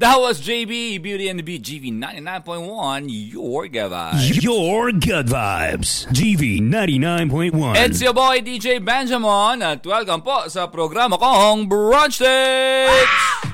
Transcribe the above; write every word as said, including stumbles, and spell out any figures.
That was J B, Beauty and the Beat, G V ninety-nine point one, your good vibes. Your good vibes, G V ninety-nine point one. It's your boy, D J Benjamin, at welcome po sa programa kong Brunch Dates!